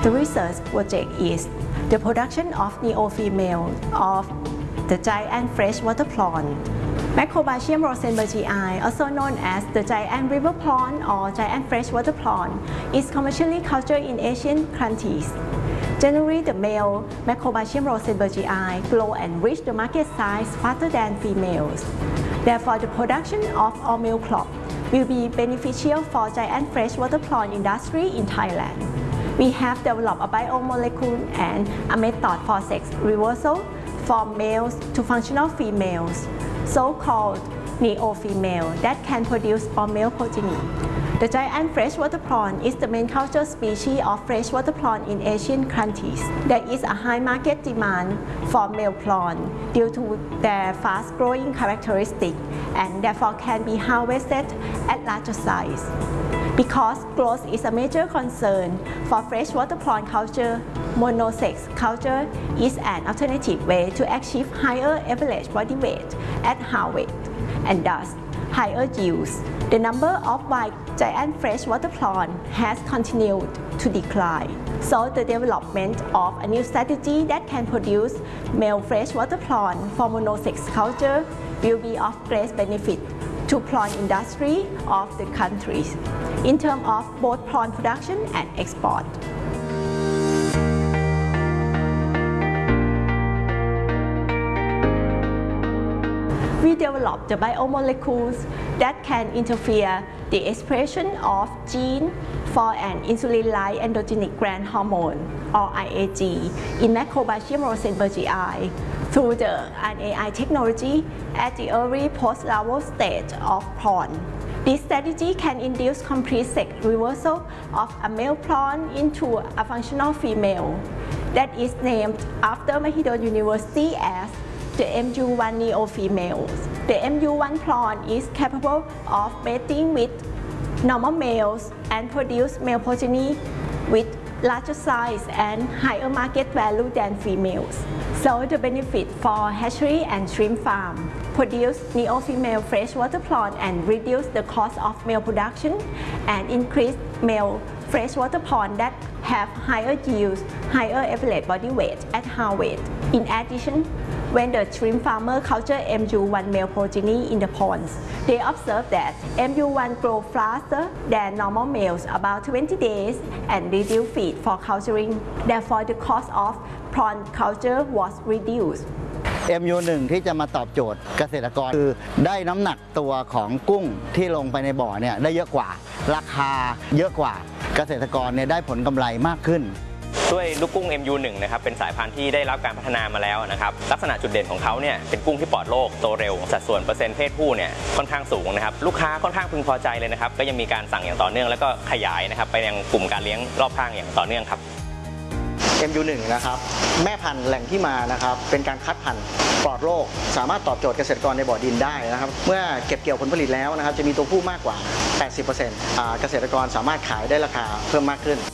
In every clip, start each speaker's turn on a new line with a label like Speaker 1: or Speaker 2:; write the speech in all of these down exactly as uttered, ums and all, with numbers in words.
Speaker 1: The research project is the production of neo-female of the giant freshwater prawn. Macrobatium rosenbergii, also known as the giant river prawn or giant freshwater prawn, is commercially cultured in Asian countries. Generally, the male Macrobatium rosenbergii grow and reach the market size faster than females. Therefore, the production of all male crop will be beneficial for giant freshwater prawn industry in Thailand. We have developed a biomolecule and a method for sex reversal from males to functional females, so-called neo-female, that can produce all male progeny. The giant freshwater prawn is the main culture species of freshwater prawn in Asian countries. There is a high market demand for male prawn due to their fast-growing characteristics and therefore can be harvested at larger size. Because growth is a major concern for freshwater prawn culture, monosex culture is an alternative way to achieve higher average body weight at harvest and thus higher yields. The number of white giant freshwater prawn has continued to decline. So the development of a new strategy that can produce male freshwater prawn for monosex culture will be of great benefit to prawn industry of the countries in terms of both prawn production and export. We developed the biomolecules that can interfere the expression of gene for an insulin-like androgenic growth hormone or I A G in Macrobatium rosenbergii through the R N A I technology at the early post-larval stage of prawn. This strategy can induce complete sex reversal of a male prawn into a functional female that is named after Mahidol University as the M U one neo-females. The M U one prawn is capable of mating with normal males and produce male progeny with larger size and higher market value than females. So the benefit for hatchery and shrimp farm: produce neo-female freshwater prawn and reduce the cost of male production and increase male freshwater prawn that have higher yields, higher average body weight at harvest. In addition, when the shrimp farmer culture M U one male progeny in the ponds, they observe that M U one grow faster than normal males about twenty days and reduce feed for culturing. Therefore, the cost of prawn culture was reduced.
Speaker 2: เอ็ม ยู หนึ่ง ที่จะมาตอบโจทย์เกษตรกรคือได้น้ำหนักตัวของกุ้งที่ลงไปในบ่อเนี่ยได้เยอะกว่าราคาเยอะกว่าเกษตรกรเนี่ยได้ผลกำไรมากขึ้น
Speaker 3: ด้วยลูกกุ้ง เอ็ม ยู หนึ่ง นะครับเป็นสายพันธุ์ที่ได้รับการพัฒนามาแล้วนะครับลักษณะจุดเด่นของเขาเนี่ยเป็นกุ้งที่ปลอดโรคโตเร็วสัดส่วนเปอร์เซ็นต์เพศผู้เนี่ยค่อนข้างสูงนะครับลูกค้าค่อนข้างพึงพอใจเลยนะครับก็ยังมีการสั่งอย่างต่อเนื่องแล้วก็ขยายนะครับไปยังกลุ่มการเลี้ยงรอบข้างอย่างต่อเนื่องครับ
Speaker 4: เอ็ม ยู หนึ่ง นะครับแม่พันธุ์แหล่งที่มานะครับเป็นการคัดพันธุ์ปลอดโรคสามารถตอบโจทย์เกษตรกรในบ่อดินได้นะครับเมื่อเก็บเกี่ยวผลผลิตแล้วนะครับจะมีตัวผู้มากกว่า แปดสิบเปอร์เซ็นต์ เกษตรกรสามารถขายได้ราคาเพิ่มมากขึ้น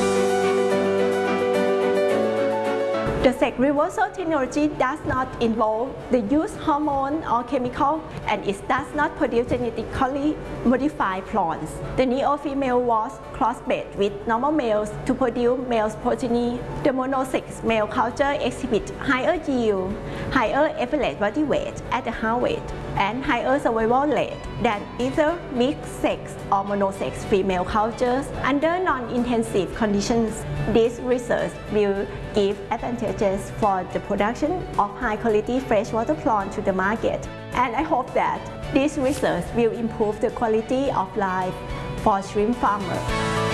Speaker 1: The sex reversal technology does not involve the use of hormone or chemical, and it does not produce genetically modified prawns. The neo-female was crossbred with normal males to produce male progeny. The monosex male culture exhibits higher yield, higher average body weight at the harvest, and higher survival rate than either mixed-sex or monosex female cultures under non-intensive conditions. This research will give advantages for the production of high-quality freshwater prawn to the market, and I hope that this research will improve the quality of life for shrimp farmers.